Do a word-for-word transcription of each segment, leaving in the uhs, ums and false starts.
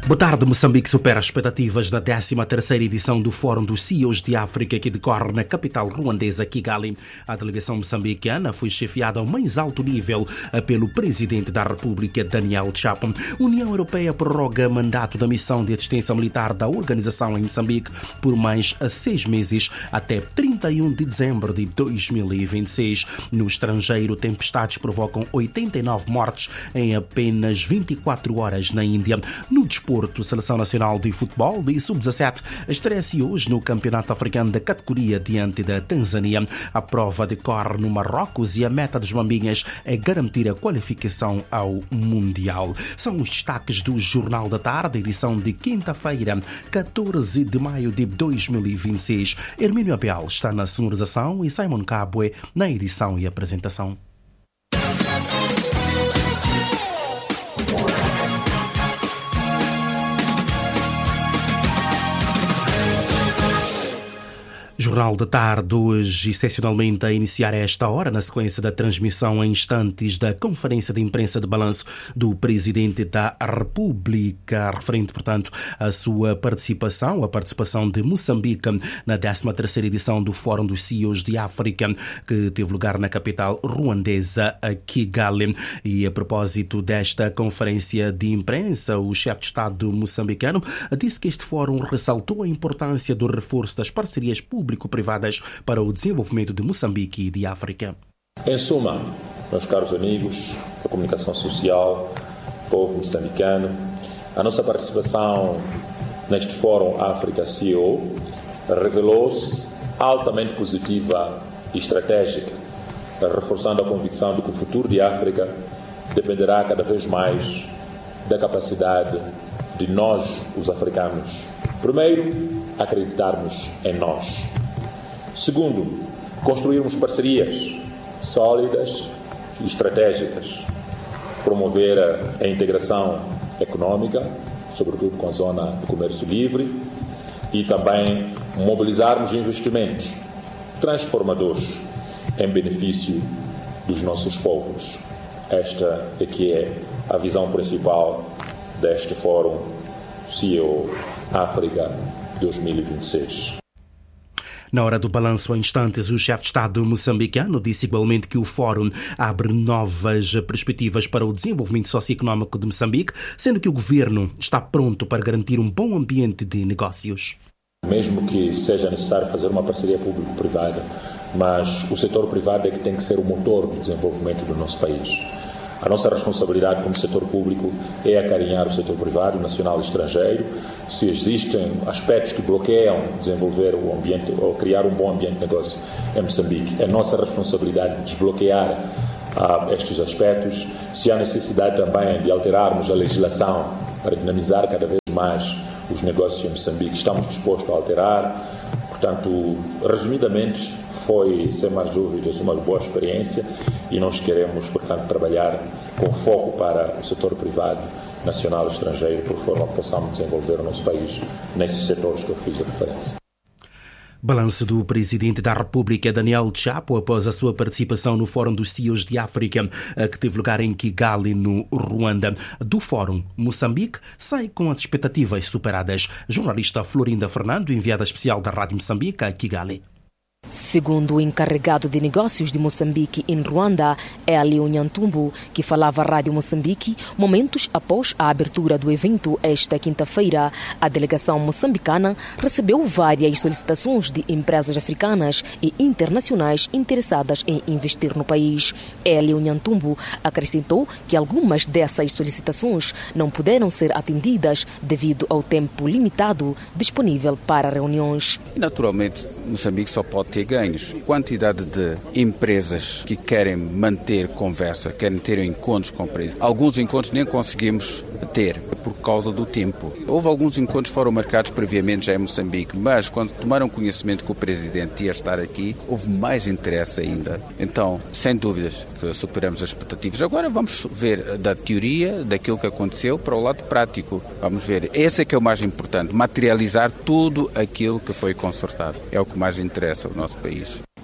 Boa tarde. Moçambique supera as expectativas da décima terceira edição do Fórum dos C E Os de África, que decorre na capital ruandesa, Kigali. A delegação moçambicana foi chefiada ao mais alto nível pelo presidente da República, Daniel Chapo. A União Europeia prorroga mandato da missão de assistência militar da organização em Moçambique por mais seis meses, até trinta e um de dezembro de dois mil e vinte e seis. No estrangeiro, tempestades provocam oitenta e nove mortes em apenas vinte e quatro horas na Índia. No desporto, a Seleção Nacional de Futebol de sub dezassete estreia-se hoje no Campeonato Africano da categoria diante da Tanzânia. A prova decorre no Marrocos e a meta dos Mambinhas é garantir a qualificação ao Mundial. São os destaques do Jornal da Tarde, edição de quinta-feira, catorze de maio de dois mil e vinte e seis. Hermínio Abel está na sonorização e Simon Cabue na edição e apresentação. Jornal da Tarde, hoje, excepcionalmente a iniciar a esta hora, na sequência da transmissão em instantes da conferência de imprensa de balanço do Presidente da República, referente, portanto, à sua participação, a participação de Moçambique na décima terceira edição do Fórum dos C E Os de África, que teve lugar na capital ruandesa, Kigali. E a propósito desta conferência de imprensa, o chefe de Estado moçambicano disse que este fórum ressaltou a importância do reforço das parcerias públicas público-privadas para o desenvolvimento de Moçambique e de África. Em suma, meus caros amigos da comunicação social, povo moçambicano, a nossa participação neste Fórum África-C E O revelou-se altamente positiva e estratégica, reforçando a convicção de que o futuro de África dependerá cada vez mais da capacidade de nós, os africanos, primeiro, acreditarmos em nós. Segundo, construirmos parcerias sólidas e estratégicas, promover a integração económica, sobretudo com a zona do comércio livre, e também mobilizarmos investimentos transformadores em benefício dos nossos povos. Esta é que é a visão principal deste Fórum C E O África dois mil e vinte e seis. Na hora do balanço, em instantes, o chefe de Estado moçambicano disse igualmente que o Fórum abre novas perspectivas para o desenvolvimento socioeconómico de Moçambique, sendo que o governo está pronto para garantir um bom ambiente de negócios. Mesmo que seja necessário fazer uma parceria público-privada, mas o setor privado é que tem que ser o motor do desenvolvimento do nosso país. A nossa responsabilidade como setor público é acarinhar o setor privado, nacional e estrangeiro. Se existem aspectos que bloqueiam desenvolver o ambiente ou criar um bom ambiente de negócio em Moçambique, é nossa responsabilidade desbloquear ah, estes aspectos. Se há necessidade também de alterarmos a legislação para dinamizar cada vez mais os negócios em Moçambique, estamos dispostos a alterar. Portanto, resumidamente, foi, sem mais dúvidas, uma boa experiência e nós queremos, portanto, trabalhar com foco para o setor privado, nacional e estrangeiro, por forma que possamos desenvolver o nosso país nesses setores que eu fiz a referência. Balanço do Presidente da República, Daniel Chapo, após a sua participação no Fórum dos C E Os de África, que teve lugar em Kigali, no Ruanda. Do Fórum, Moçambique sai com as expectativas superadas. Jornalista Florinda Fernando, enviada especial da Rádio Moçambique a Kigali. Segundo o encarregado de negócios de Moçambique em Ruanda, Hélio Nhantumbo, que falava à Rádio Moçambique, momentos após a abertura do evento esta quinta-feira, a delegação moçambicana recebeu várias solicitações de empresas africanas e internacionais interessadas em investir no país. Hélio Nhantumbo acrescentou que algumas dessas solicitações não puderam ser atendidas devido ao tempo limitado disponível para reuniões. Naturalmente, Moçambique só pode ter ganhos. Quantidade de empresas que querem manter conversa, querem ter encontros com empresas. Alguns encontros nem conseguimos ter por causa do tempo. Houve alguns encontros que foram marcados previamente já em Moçambique, mas quando tomaram conhecimento que o Presidente ia estar aqui, houve mais interesse ainda. Então, sem dúvidas, que superamos as expectativas. Agora vamos ver da teoria, daquilo que aconteceu, para o lado prático. Vamos ver. Esse é que é o mais importante, materializar tudo aquilo que foi consertado. É o que mais interessa ao nosso país.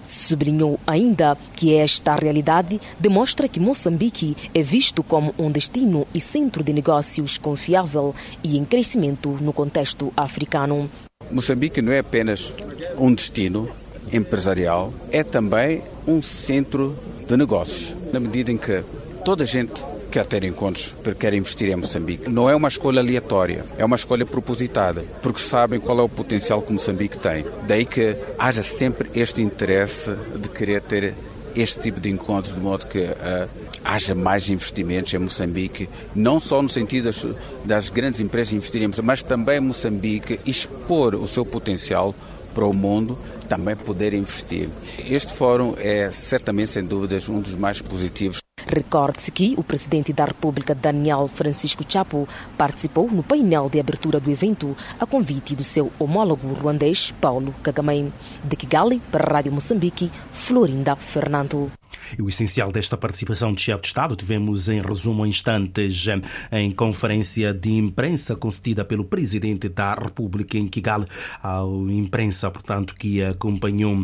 Sublinhou ainda que esta realidade demonstra que Moçambique é visto como um destino e centro de negócios confiável e em crescimento no contexto africano. Moçambique não é apenas um destino empresarial, é também um centro de negócios, na medida em que toda a gente quer ter encontros, quer investir em Moçambique. Não é uma escolha aleatória, é uma escolha propositada, porque sabem qual é o potencial que Moçambique tem. Daí que haja sempre este interesse de querer ter este tipo de encontros, de modo que uh, haja mais investimentos em Moçambique, não só no sentido das, das grandes empresas investirem em Moçambique, mas também Moçambique expor o seu potencial para o mundo, também poder investir. Este fórum é certamente, sem dúvidas, um dos mais positivos. Recorde-se que o presidente da República, Daniel Francisco Chapo, participou no painel de abertura do evento a convite do seu homólogo ruandês, Paulo Kagame. De Kigali, para a Rádio Moçambique, Florinda Fernando. E o essencial desta participação de chefe de Estado tivemos em resumo instantes em conferência de imprensa concedida pelo Presidente da República em Kigali, a imprensa, portanto, que acompanhou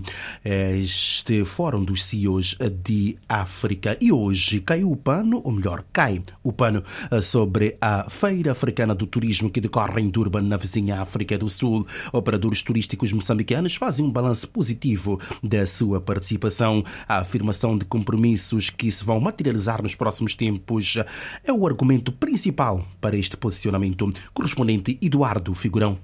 este Fórum dos C E Os de África. E hoje caiu o pano, ou melhor, cai o pano sobre a Feira Africana do Turismo que decorre em Durban, na vizinha África do Sul. Operadores turísticos moçambicanos fazem um balanço positivo da sua participação. A afirmação de compromissos que se vão materializar nos próximos tempos é o argumento principal para este posicionamento. Correspondente Eduardo Figurão.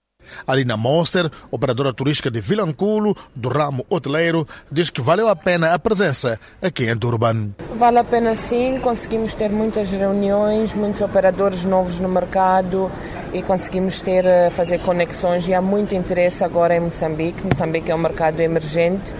Ali na Monster, operadora turística de Vilanculo, do ramo hoteleiro, diz que valeu a pena a presença aqui em Durban. Vale a pena sim, conseguimos ter muitas reuniões, muitos operadores novos no mercado e conseguimos ter, fazer conexões e há muito interesse agora em Moçambique. Moçambique é um mercado emergente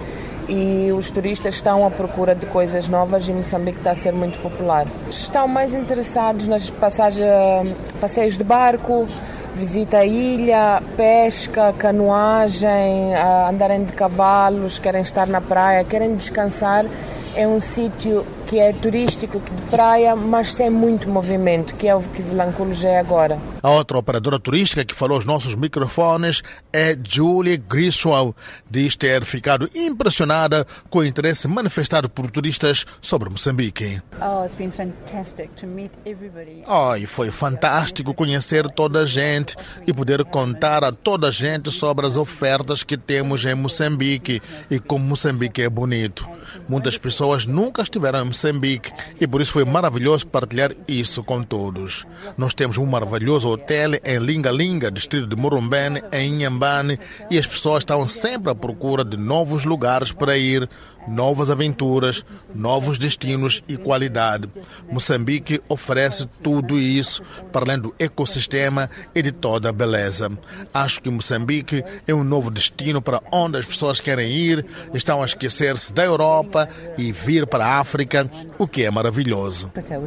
e os turistas estão à procura de coisas novas e Moçambique está a ser muito popular. Estão mais interessados nas passagens, passeios de barco, visita à ilha, pesca, canoagem, andarem de cavalos, querem estar na praia, querem descansar. É um sítio que é turístico, de praia, mas sem muito movimento, que é o que Vilanculo já é agora. A outra operadora turística que falou aos nossos microfones é Julie Griswold. Diz ter ficado impressionada com o interesse manifestado por turistas sobre Moçambique. Oh, it's been fantastic to meet everybody. Oh, e foi fantástico conhecer toda a gente e poder contar a toda a gente sobre as ofertas que temos em Moçambique e como Moçambique é bonito. Muitas pessoas nunca estiveram em Moçambique e por isso foi maravilhoso partilhar isso com todos. Nós temos um maravilhoso hotel em Lingalinga, distrito de Morumbene, em Inhambane, e as pessoas estão sempre à procura de novos lugares para ir, novas aventuras, novos destinos e qualidade. Moçambique oferece tudo isso, para além do ecossistema e de toda a beleza. Acho que Moçambique é um novo destino para onde as pessoas querem ir, estão a esquecer-se da Europa e vir para a África, o que é maravilhoso.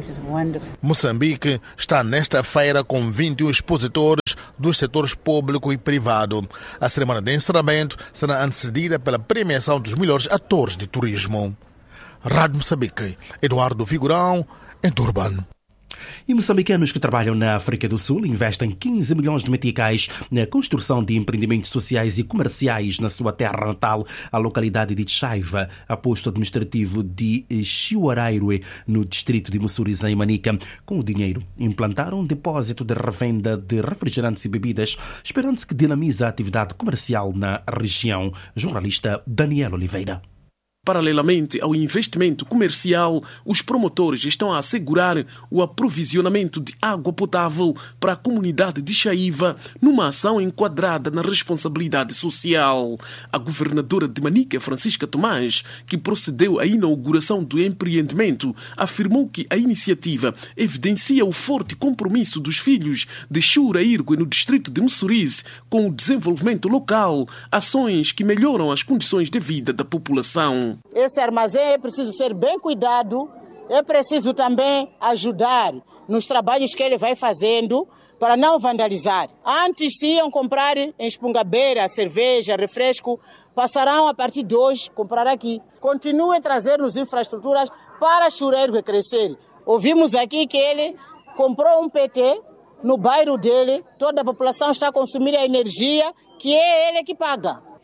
Moçambique está nesta feira com vinte e um expositores dos setores público e privado. A cerimônia de encerramento será antecedida pela premiação dos melhores atores de turismo. Rádio Moçambique, Eduardo Figurão, em Durban. E moçambicanos que trabalham na África do Sul investem quinze milhões de meticais na construção de empreendimentos sociais e comerciais na sua terra natal, a localidade de Chaiva, a posto administrativo de Chiuarairue, no distrito de Mussuriz, em Manica. Com o dinheiro, implantaram um depósito de revenda de refrigerantes e bebidas, esperando-se que dinamize a atividade comercial na região. Jornalista Daniel Oliveira. Paralelamente ao investimento comercial, os promotores estão a assegurar o aprovisionamento de água potável para a comunidade de Chaiva, numa ação enquadrada na responsabilidade social. A governadora de Manica, Francisca Tomás, que procedeu à inauguração do empreendimento, afirmou que a iniciativa evidencia o forte compromisso dos filhos de Chiuarairue, no distrito de Mussuriz, com o desenvolvimento local, ações que melhoram as condições de vida da população. Esse armazém é preciso ser bem cuidado, é preciso também ajudar nos trabalhos que ele vai fazendo para não vandalizar. Antes, se iam comprar em Espungabeira cerveja, refresco, passarão a partir de hoje comprar aqui. Continuem a trazer-nos infraestruturas para Chiuarairue crescer. Ouvimos aqui que ele comprou um P T no bairro dele, toda a população está a consumir a energia que é ele que paga.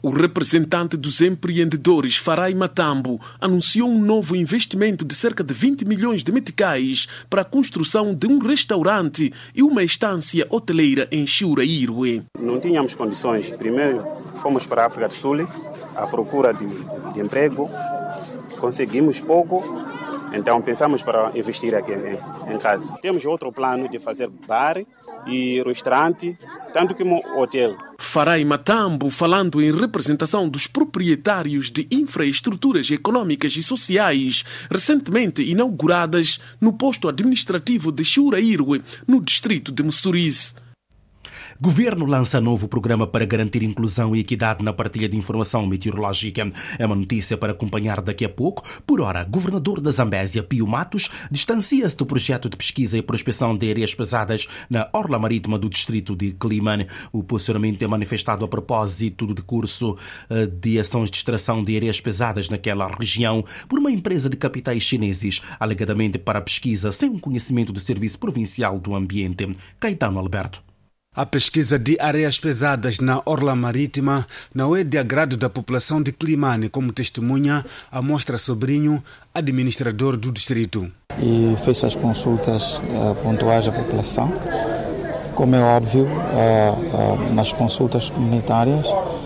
O representante dos empreendedores, Farai Matambo, anunciou um novo investimento de cerca de vinte milhões de meticais para a construção de um restaurante e uma estância hoteleira em Chiura-Irwe. Não tínhamos condições. Primeiro, fomos para a África do Sul à procura de, de emprego. Conseguimos pouco, então pensamos para investir aqui em, em casa. Temos outro plano de fazer bar e restaurante, tanto como hotel. Farai Matambo, falando em representação dos proprietários de infraestruturas econômicas e sociais recentemente inauguradas no posto administrativo de Chiura-Irwe, no distrito de Mussurize. Governo lança novo programa para garantir inclusão e equidade na partilha de informação meteorológica. É uma notícia para acompanhar daqui a pouco. Por ora, governador da Zambésia, Pio Matos, distancia-se do projeto de pesquisa e prospecção de areias pesadas na orla marítima do distrito de Climane. O posicionamento é manifestado a propósito do curso de ações de extração de areias pesadas naquela região por uma empresa de capitais chineses, alegadamente para pesquisa sem um conhecimento do Serviço Provincial do Ambiente. Caetano Alberto. A pesquisa de areias pesadas na orla marítima não é de agrado da população de Climane, como testemunha Amostra Sobrinho, administrador do distrito. E fez as consultas uh, pontuais à população. Como é óbvio, uh, uh, nas consultas comunitárias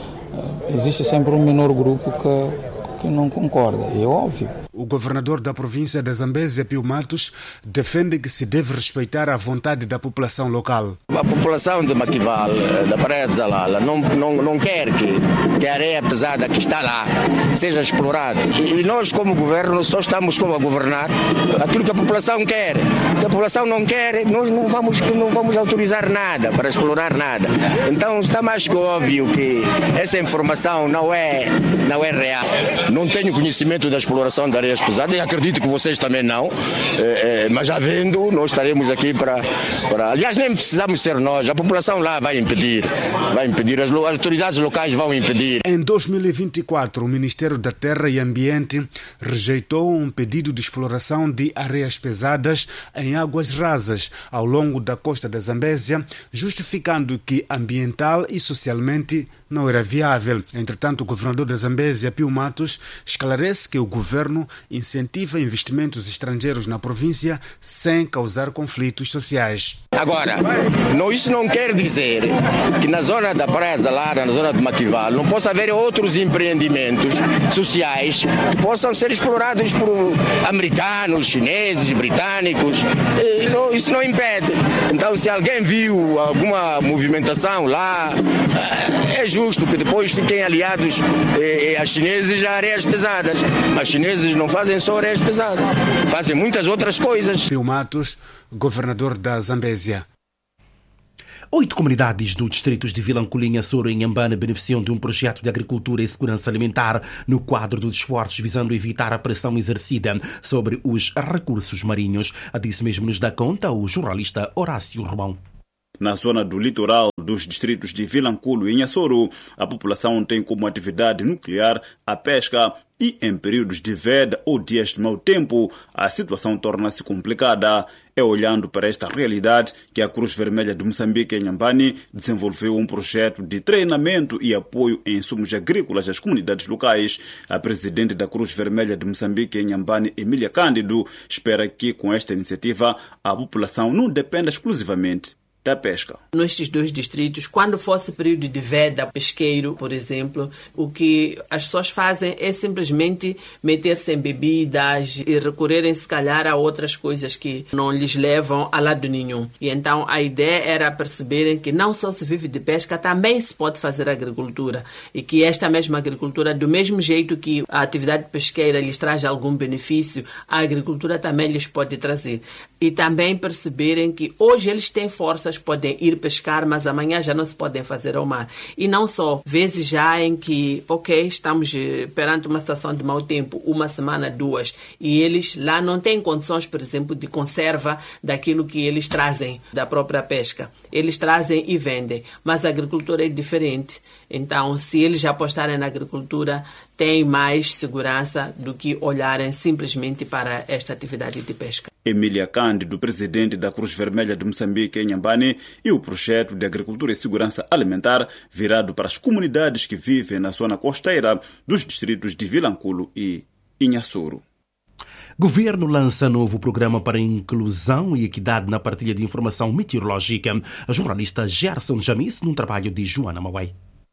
uh, existe sempre um menor grupo que, que não concorda, é óbvio. O governador da província da Zambésia, Pio Matos, defende que se deve respeitar a vontade da população local. A população de Maquival, da Praia de Zalala, não, não, não quer que, que a areia pesada que está lá seja explorada. E, e nós, como governo, só estamos como a governar aquilo que a população quer. Se a população não quer, nós não vamos, não vamos autorizar nada para explorar nada. Então está mais que óbvio que essa informação não é, não é real. Não tenho conhecimento da exploração da areia pesadas, e acredito que vocês também não, é, é, mas havendo, nós estaremos aqui para, para... Aliás, nem precisamos ser nós, a população lá vai impedir, vai impedir, as, as autoridades locais vão impedir. Em dois mil e vinte e quatro, o Ministério da Terra e Ambiente rejeitou um pedido de exploração de areias pesadas em águas rasas ao longo da costa da Zambésia, justificando que ambiental e socialmente não era viável. Entretanto, o governador da Zambésia, Pio Matos, esclarece que o governo incentiva investimentos estrangeiros na província sem causar conflitos sociais. Agora, não, isso não quer dizer que na zona da Praia Zalada, na zona de Maquival, não possa haver outros empreendimentos sociais que possam ser explorados por americanos, chineses, britânicos. E não, isso não impede. Então, se alguém viu alguma movimentação lá, é justo que depois fiquem aliados eh, a chineses a areias pesadas. Mas chineses não fazem só areias pesadas, fazem muitas outras coisas. Pio Matos, governador da Zambésia. Oito comunidades do distritos de Vilanculinha, Soro e Inhambane beneficiam de um projeto de agricultura e segurança alimentar no quadro dos esforços visando evitar a pressão exercida sobre os recursos marinhos. A disso mesmo nos dá conta o jornalista Horácio Romão. Na zona do litoral dos distritos de Vilanculo e Inhassoro, a população tem como atividade nuclear a pesca e, em períodos de veda ou dias de mau tempo, a situação torna-se complicada. É olhando para esta realidade que a Cruz Vermelha de Moçambique, em Inhambane, desenvolveu um projeto de treinamento e apoio em insumos agrícolas às comunidades locais. A presidente da Cruz Vermelha de Moçambique, em Inhambane, Emília Cândido, espera que, com esta iniciativa, a população não dependa exclusivamente da pesca. Nestes dois distritos, quando fosse período de veda pesqueiro, por exemplo, o que as pessoas fazem é simplesmente meter-se em bebidas e recorrerem, se calhar, a outras coisas que não lhes levam a lado nenhum. E então a ideia era perceberem que não só se vive de pesca, também se pode fazer agricultura. E que esta mesma agricultura, do mesmo jeito que a atividade pesqueira lhes traz algum benefício, a agricultura também lhes pode trazer. E também perceberem que hoje eles têm forças, podem ir pescar, mas amanhã já não se podem fazer ao mar. E não só, vezes já em que, ok, estamos perante uma situação de mau tempo, uma semana, duas, e eles lá não têm condições, por exemplo, de conserva daquilo que eles trazem da própria pesca. Eles trazem e vendem, mas a agricultura é diferente. Então, se eles já apostarem na agricultura, têm mais segurança do que olharem simplesmente para esta atividade de pesca. Emília Cândido, presidente da Cruz Vermelha de Moçambique, em Inhambane, e o projeto de agricultura e segurança alimentar virado para as comunidades que vivem na zona costeira dos distritos de Vilanculo e Inhassoro. Governo lança novo programa para inclusão e equidade na partilha de informação meteorológica. A jornalista Gerson Jamis, num trabalho de Joana Mauai.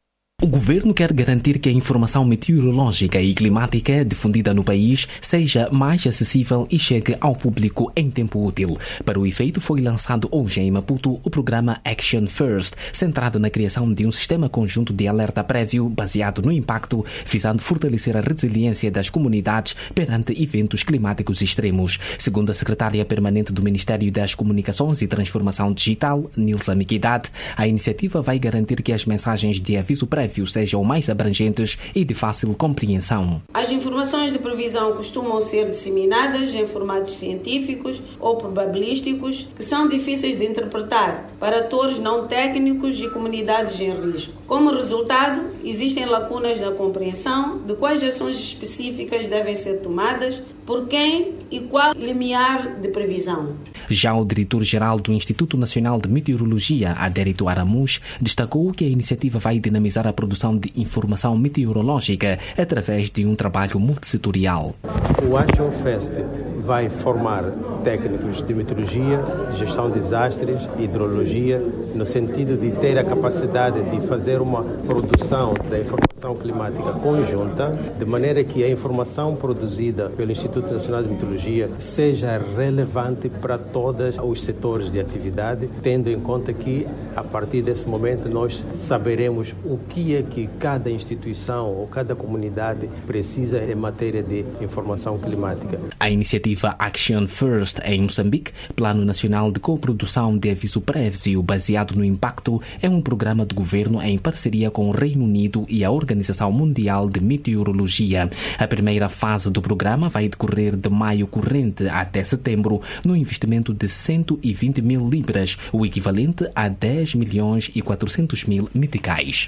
O governo quer garantir que a informação meteorológica e climática difundida no país seja mais acessível e chegue ao público em tempo útil. Para o efeito, foi lançado hoje em Maputo o programa Action First, centrado na criação de um sistema conjunto de alerta prévio baseado no impacto, visando fortalecer a resiliência das comunidades perante eventos climáticos extremos. Segundo a secretária permanente do Ministério das Comunicações e Transformação Digital, Nilsa Miquidade, a iniciativa vai garantir que as mensagens de aviso prévio sejam mais abrangentes e de fácil compreensão. As informações de previsão costumam ser disseminadas em formatos científicos ou probabilísticos que são difíceis de interpretar para atores não técnicos e comunidades em risco. Como resultado, existem lacunas na compreensão de quais ações específicas devem ser tomadas, por quem e qual limiar de previsão. Já o diretor-geral do Instituto Nacional de Meteorologia, Adérito Aramus, destacou que a iniciativa vai dinamizar a produção de informação meteorológica através de um trabalho multissetorial. O Action Fest vai formar técnicos de meteorologia, gestão de desastres, hidrologia, no sentido de ter a capacidade de fazer uma produção da informação climática conjunta, de maneira que a informação produzida pelo Instituto Nacional de Meteorologia seja relevante para todos os setores de atividade, tendo em conta que, a partir desse momento, nós saberemos o que é que cada instituição ou cada comunidade precisa em matéria de informação climática. A iniciativa Action First em Moçambique, Plano Nacional de Coprodução de Aviso Prévio baseado no impacto, é um programa de governo em parceria com o Reino Unido e a Organização Mundial de Meteorologia. A primeira fase do programa vai decorrer de maio corrente até setembro, no investimento de cento e vinte mil libras, o equivalente a dez milhões e quatrocentos mil meticais.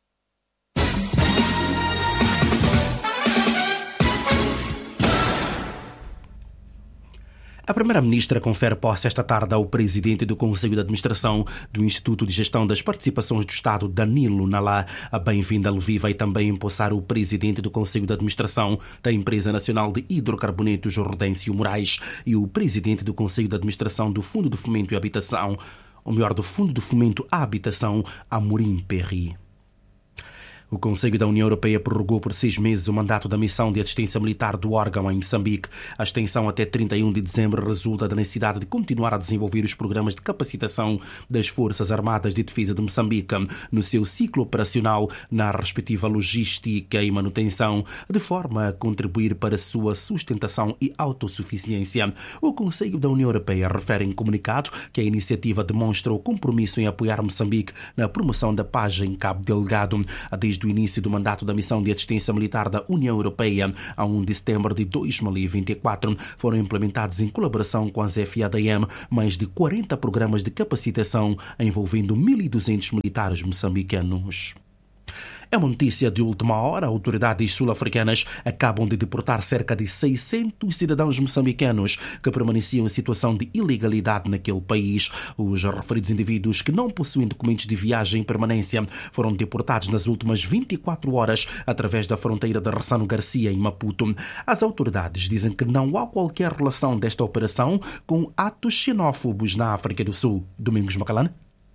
A Primeira-Ministra confere posse esta tarde ao presidente do Conselho de Administração do Instituto de Gestão das Participações do Estado, Danilo Nalá. A bem-vinda Levi vai também empossar o presidente do Conselho de Administração da Empresa Nacional de Hidrocarbonetos, Rodêncio Moraes, e o presidente do Conselho de Administração do Fundo de Fomento e Habitação, ou melhor, do Fundo de Fomento à Habitação, Amorim Perry. O Conselho da União Europeia prorrogou por seis meses o mandato da missão de assistência militar do órgão em Moçambique. A extensão até trinta e um de dezembro resulta da necessidade de continuar a desenvolver os programas de capacitação das Forças Armadas de Defesa de Moçambique no seu ciclo operacional, na respectiva logística e manutenção, de forma a contribuir para a sua sustentação e autossuficiência. O Conselho da União Europeia refere em comunicado que a iniciativa demonstra o compromisso em apoiar Moçambique na promoção da paz em Cabo Delgado. Desde o início do mandato da Missão de Assistência Militar da União Europeia, a primeiro de setembro de dois mil e vinte e quatro, foram implementados em colaboração com as F A D M mais de quarenta programas de capacitação envolvendo mil e duzentos militares moçambicanos. É uma notícia de última hora. Autoridades sul-africanas acabam de deportar cerca de seiscentos cidadãos moçambicanos que permaneciam em situação de ilegalidade naquele país. Os referidos indivíduos que não possuem documentos de viagem em permanência foram deportados nas últimas vinte e quatro horas através da fronteira de Ressano Garcia, em Maputo. As autoridades dizem que não há qualquer relação desta operação com atos xenófobos na África do Sul. Domingos Macalane.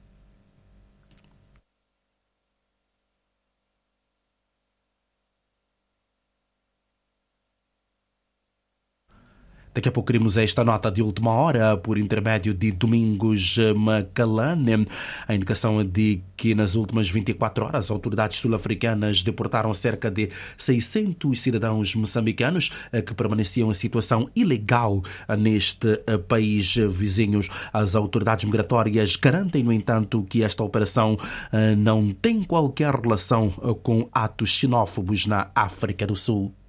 Daqui a pouco queremos esta nota de última hora por intermédio de Domingos Macalane. A indicação é de que nas últimas vinte e quatro horas as autoridades sul-africanas deportaram cerca de seiscentos cidadãos moçambicanos que permaneciam em situação ilegal neste país vizinhos. As autoridades migratórias garantem, no entanto, que esta operação não tem qualquer relação com atos xenófobos na África do Sul.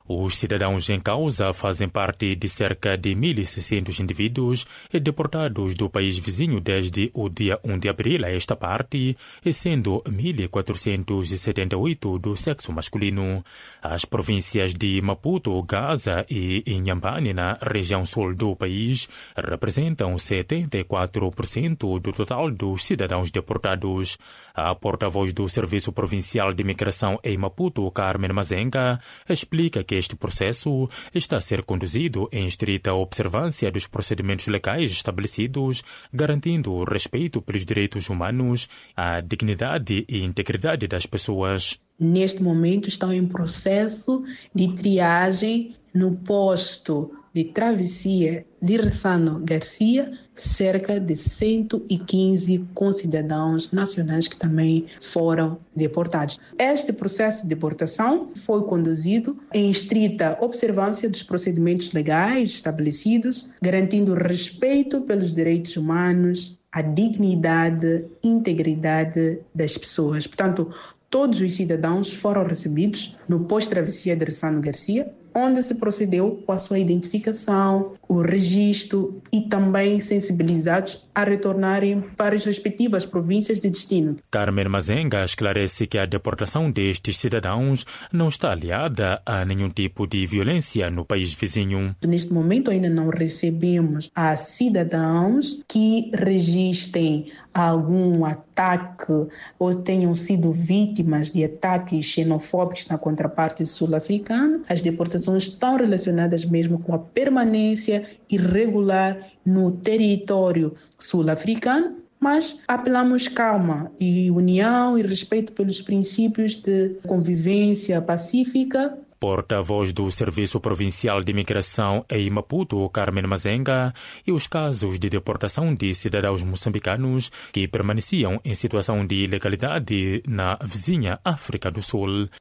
Os cidadãos em causa fazem parte de cerca de mil e seiscentos indivíduos deportados do país vizinho desde o dia um de abril a esta parte, sendo mil quatrocentos e setenta e oito do sexo masculino. As províncias de Maputo, Gaza e Inhambane, na região sul do país, representam setenta e quatro por cento do total dos cidadãos deportados. A porta-voz do Serviço Provincial de Imigração em Maputo, Carmen Mazenga, explica que este processo está a ser conduzido em estrita observância dos procedimentos legais estabelecidos, garantindo o respeito pelos direitos humanos, a dignidade e integridade das pessoas. Neste momento estão em processo de triagem no posto de travessia de Ressano Garcia, cerca de cento e quinze concidadãos nacionais que também foram deportados. Este processo de deportação foi conduzido em estrita observância dos procedimentos legais estabelecidos, garantindo respeito pelos direitos humanos, a dignidade e integridade das pessoas. Portanto, todos os cidadãos foram recebidos no posto travessia de Ressano Garcia, onde se procedeu com a sua identificação, o registro e também sensibilizados a retornarem para as respectivas províncias de destino. Carmen Mazenga esclarece que a deportação destes cidadãos não está aliada a nenhum tipo de violência no país vizinho. Neste momento ainda não recebemos a cidadãos que registrem algum ataque ou tenham sido vítimas de ataques xenofóbicos na contraparte sul-africana. As deportações estão relacionadas mesmo com a permanência irregular no território sul-africano, mas apelamos calma e união e respeito pelos princípios de convivência pacífica. Porta-voz do Serviço Provincial de Imigração em Maputo, Carmen Mazenga, e os casos de deportação de cidadãos moçambicanos que permaneciam em situação de ilegalidade na vizinha África do Sul.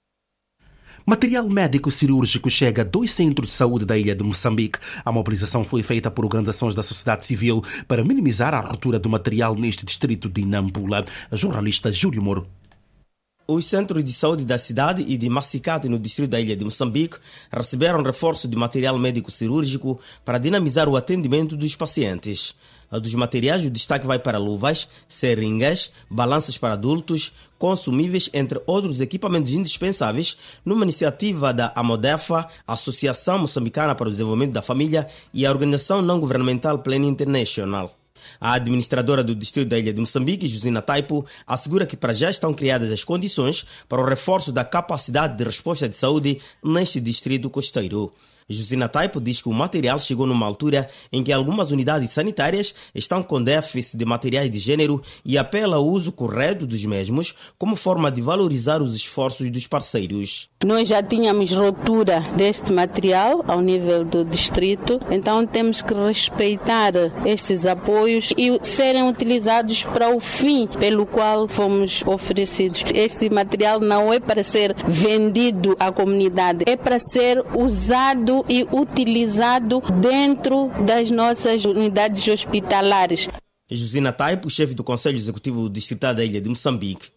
Material médico cirúrgico chega a dois centros de saúde da ilha de Moçambique. A mobilização foi feita por organizações da sociedade civil para minimizar a ruptura do material neste distrito de Nampula. A jornalista Júlio Moro. Os centros de saúde da cidade e de Massicate, no distrito da ilha de Moçambique, receberam reforço de material médico cirúrgico para dinamizar o atendimento dos pacientes. A dos materiais, o destaque vai para luvas, seringas, balanças para adultos, consumíveis, entre outros equipamentos indispensáveis, numa iniciativa da AMODEFA, Associação Moçambicana para o Desenvolvimento da Família, e a organização não-governamental Plan International. A administradora do distrito da ilha de Moçambique, Josina Taipo, assegura que para já estão criadas as condições para o reforço da capacidade de resposta de saúde neste distrito costeiro. Josina Taipo diz que o material chegou numa altura em que algumas unidades sanitárias estão com déficit de materiais de gênero e apela ao uso correto dos mesmos como forma de valorizar os esforços dos parceiros. Nós já tínhamos rotura deste material ao nível do distrito, então temos que respeitar estes apoios e serem utilizados para o fim pelo qual fomos oferecidos. Este material não é para ser vendido à comunidade, é para ser usado e utilizado dentro das nossas unidades hospitalares. Josina Taipo, chefe do Conselho Executivo Distrital da ilha de Moçambique.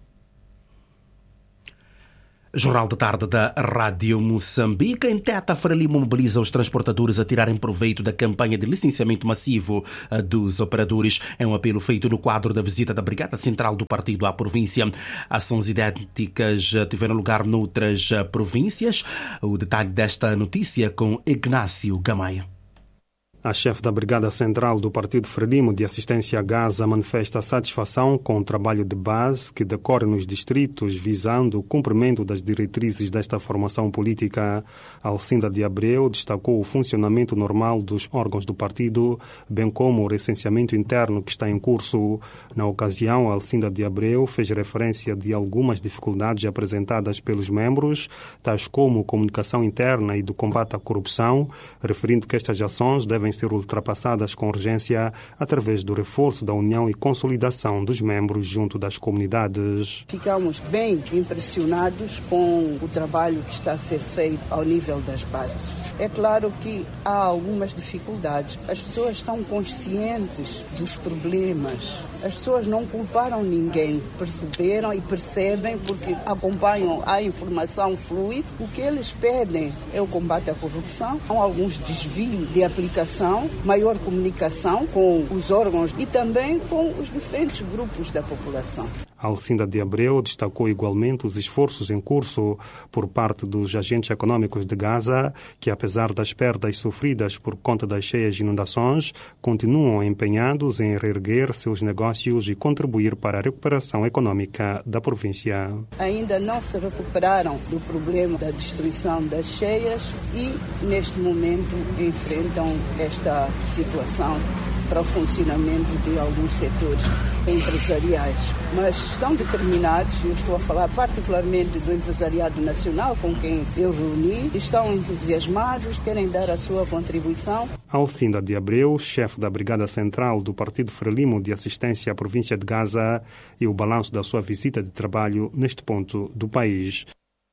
Jornal da Tarde da Rádio Moçambique. Em Teta, Frelimo mobiliza os transportadores a tirarem proveito da campanha de licenciamento massivo dos operadores. É um apelo feito no quadro da visita da Brigada Central do Partido à província. Ações idênticas tiveram lugar noutras províncias. O detalhe desta notícia com Ignácio Gamaia. A chefe da Brigada Central do Partido Frelimo de Assistência a Gaza manifesta satisfação com o trabalho de base que decorre nos distritos visando o cumprimento das diretrizes desta formação política. Alcinda de Abreu destacou o funcionamento normal dos órgãos do partido, bem como o recenseamento interno que está em curso. Na ocasião, Alcinda de Abreu fez referência de algumas dificuldades apresentadas pelos membros, tais como comunicação interna e do combate à corrupção, referindo que estas ações devem ser ultrapassadas com urgência através do reforço da união e consolidação dos membros junto das comunidades. Ficamos bem impressionados com o trabalho que está a ser feito ao nível das bases. É claro que há algumas dificuldades. As pessoas estão conscientes dos problemas. As pessoas não culparam ninguém, perceberam e percebem porque acompanham, a informação flui. O que eles pedem é o combate à corrupção, há alguns desvios de aplicação, maior comunicação com os órgãos e também com os diferentes grupos da população. Alcinda de Abreu destacou igualmente os esforços em curso por parte dos agentes econômicos de Gaza, que apesar das perdas sofridas por conta das cheias e inundações, continuam empenhados em reerguer seus negócios e contribuir para a recuperação econômica da província. Ainda não se recuperaram do problema da destruição das cheias e, neste momento, enfrentam esta situação para o funcionamento de alguns setores empresariais. Mas estão determinados, eu estou a falar particularmente do empresariado nacional com quem eu reuni, estão entusiasmados, querem dar a sua contribuição. Alcinda de Abreu, chefe da Brigada Central do Partido Frelimo de Assistência à Província de Gaza, e o balanço da sua visita de trabalho neste ponto do país.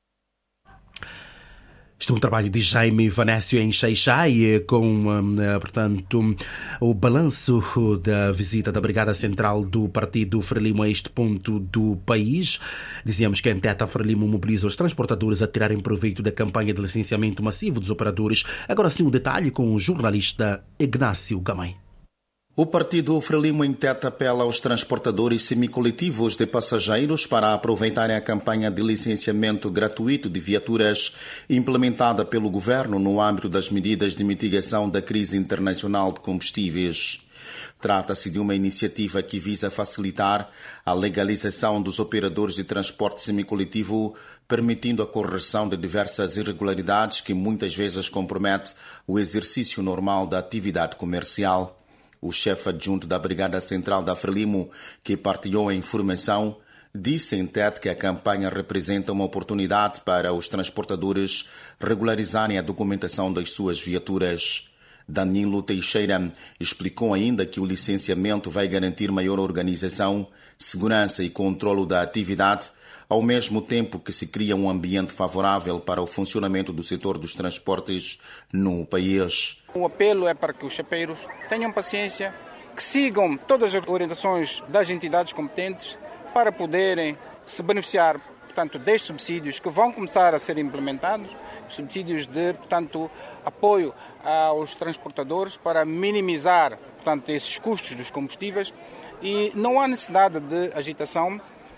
Este é um trabalho de Jaime Vanécio em Xai-Xai, com, portanto, o balanço da visita da Brigada Central do Partido Frelimo a este ponto do país. Dizíamos que a Enteta Frelimo mobiliza os transportadores a tirarem proveito da campanha de licenciamento massivo dos operadores. Agora sim, um detalhe com o jornalista Ignácio Gamay. O Partido Frelimo Enteta apela aos transportadores semicoletivos de passageiros para aproveitarem a campanha de licenciamento gratuito de viaturas implementada pelo governo no âmbito das medidas de mitigação da crise internacional de combustíveis. Trata-se de uma iniciativa que visa facilitar a legalização dos operadores de transporte semicoletivo, permitindo a correção de diversas irregularidades que muitas vezes comprometem o exercício normal da atividade comercial. O chefe adjunto da Brigada Central da Frelimo, que partilhou a informação, disse em T E D que a campanha representa uma oportunidade para os transportadores regularizarem a documentação das suas viaturas. Danilo Teixeira explicou ainda que o licenciamento vai garantir maior organização, segurança e controlo da atividade, ao mesmo tempo que se cria um ambiente favorável para o funcionamento do setor dos transportes no país. O apelo é para que os chapeiros tenham paciência, que sigam todas as orientações das entidades competentes para poderem se beneficiar, portanto, destes subsídios que vão começar a ser implementados, subsídios de, portanto, apoio aos transportadores para minimizar, portanto, esses custos dos combustíveis, e não há necessidade de agitação,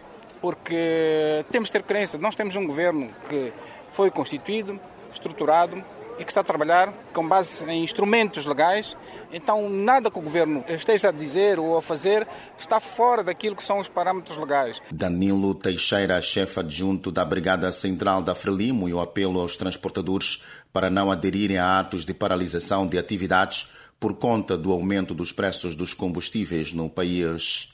porque temos de ter crença. Nós temos um governo que foi constituído, estruturado e que está a trabalhar com base em instrumentos legais. Então, nada que o governo esteja a dizer ou a fazer está fora daquilo que são os parâmetros legais. Danilo Teixeira, chefe adjunto da Brigada Central da Frelimo, e o apelo aos transportadores para não aderirem a atos de paralisação de atividades por conta do aumento dos preços dos combustíveis no país.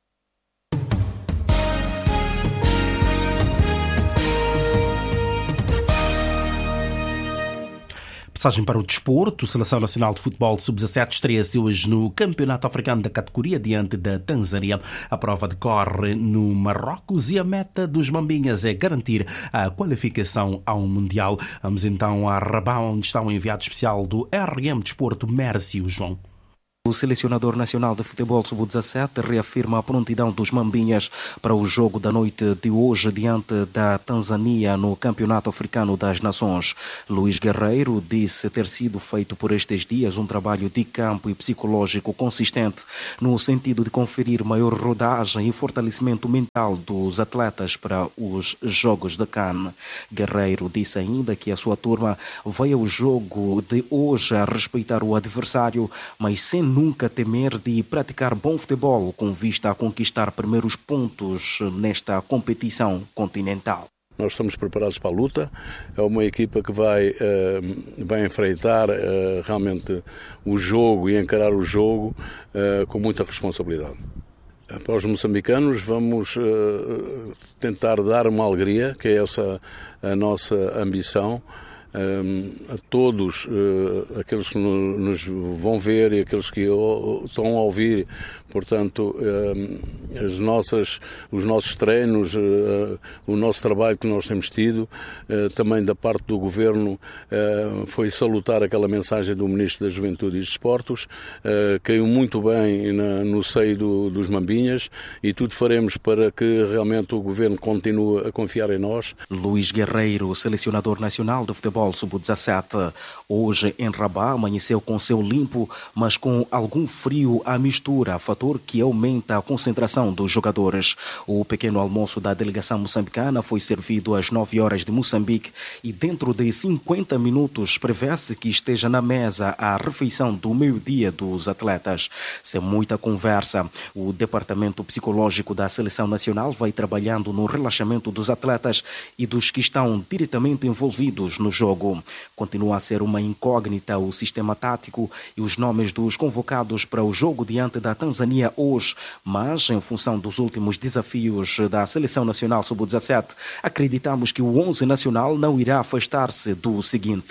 Passagem para o desporto. A Seleção Nacional de Futebol sub dezassete estreia-se hoje no Campeonato Africano da categoria diante da Tanzânia. A prova decorre no Marrocos e a meta dos Mambinhas é garantir a qualificação ao Mundial. Vamos então a Rabat, onde está um enviado especial do R M Desporto, Mércio João. O selecionador nacional de futebol sub dezassete reafirma a prontidão dos Mambinhas para o jogo da noite de hoje diante da Tanzânia no Campeonato Africano das Nações. Luís Guerreiro disse ter sido feito por estes dias um trabalho de campo e psicológico consistente no sentido de conferir maior rodagem e fortalecimento mental dos atletas para os Jogos de Cannes. Guerreiro disse ainda que a sua turma vai ao jogo de hoje a respeitar o adversário, mas sem nunca temer de praticar bom futebol com vista a conquistar primeiros pontos nesta competição continental. Nós estamos preparados para a luta, é uma equipa que vai, uh, vai enfrentar uh, realmente o jogo e encarar o jogo uh, com muita responsabilidade. Para os moçambicanos vamos uh, tentar dar uma alegria, que é essa a nossa ambição, a todos uh, aqueles que nos vão ver e aqueles que estão a ouvir. Portanto, uh, as nossas, os nossos treinos, uh, o nosso trabalho que nós temos tido, uh, também da parte do Governo, uh, foi salutar aquela mensagem do Ministro da Juventude e dos Desportos, uh, caiu muito bem na, no seio do, dos Mambinhas, e tudo faremos para que realmente o Governo continue a confiar em nós. Luís Guerreiro, selecionador nacional de futebol sub dezassete, hoje em Rabat amanheceu com céu limpo, mas com algum frio à mistura, fator que aumenta a concentração dos jogadores. O pequeno almoço da delegação moçambicana foi servido às nove horas de Moçambique e dentro de cinquenta minutos prevê-se que esteja na mesa a refeição do meio-dia dos atletas. Sem muita conversa, o departamento psicológico da seleção nacional vai trabalhando no relaxamento dos atletas e dos que estão diretamente envolvidos no jogo. Continua a ser uma incógnita o sistema tático e os nomes dos convocados para o jogo diante da Tanzânia hoje, mas em função dos últimos desafios da Seleção Nacional sub dezassete, acreditamos que o onze nacional não irá afastar-se do seguinte: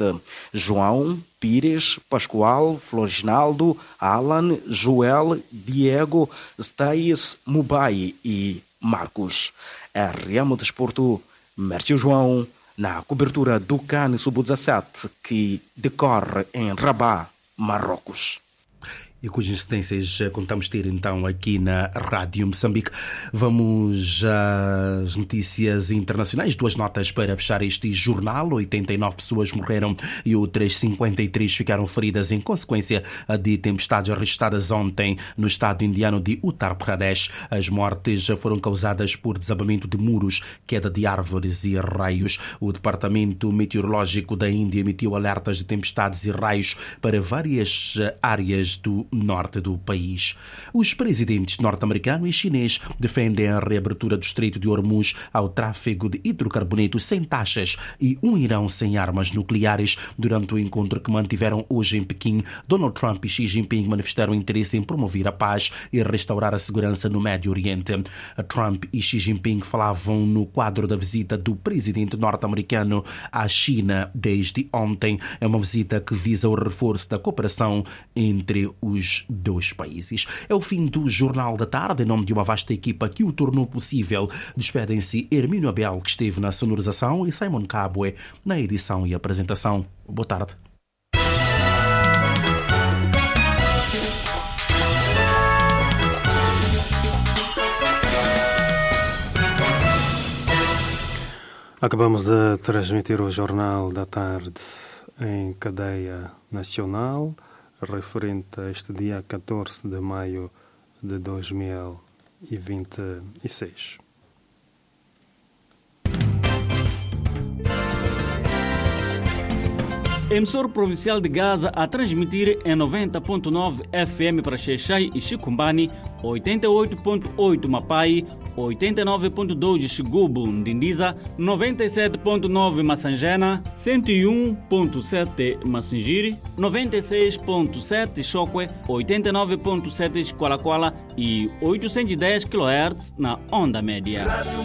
João, Pires, Pascoal, Floresnaldo, Alan, Joel, Diego, Staes, Mubai e Marcos. R M Desporto, Mércio João, na cobertura do CAN sub dezassete que decorre em Rabat, Marrocos. E cujas incidências contamos ter então aqui na Rádio Moçambique. Vamos às notícias internacionais. Duas notas para fechar este jornal. oitenta e nove pessoas morreram e outras cinquenta e três ficaram feridas em consequência de tempestades registradas ontem no estado indiano de Uttar Pradesh. As mortes foram causadas por desabamento de muros, queda de árvores e raios. O Departamento Meteorológico da Índia emitiu alertas de tempestades e raios para várias áreas do norte do país. Os presidentes norte-americano e chinês defendem a reabertura do Estreito de Hormuz ao tráfego de hidrocarbonetos sem taxas e um Irão sem armas nucleares. Durante o encontro que mantiveram hoje em Pequim, Donald Trump e Xi Jinping manifestaram interesse em promover a paz e restaurar a segurança no Médio Oriente. Trump e Xi Jinping falavam no quadro da visita do presidente norte-americano à China desde ontem. É uma visita que visa o reforço da cooperação entre os dois países. É o fim do Jornal da Tarde. Em nome de uma vasta equipa que o tornou possível, despedem-se Hermínio Abel, que esteve na sonorização, e Simon Cabue na edição e apresentação. Boa tarde. Acabamos de transmitir o Jornal da Tarde em cadeia nacional, referente a este dia catorze de maio de dois mil e vinte e seis. Emissor provincial de Gaza a transmitir em noventa ponto nove F M para Xexai e Chicumbani, oitenta e oito ponto oito Mapai, oitenta e nove ponto dois Xigubu, Ndindiza, noventa e sete ponto nove Massangena, cento e um ponto sete Massingiri, noventa e seis ponto sete Chokwe, oitenta e nove ponto sete Qualaquala e oitocentos e dez quilohertz na onda média.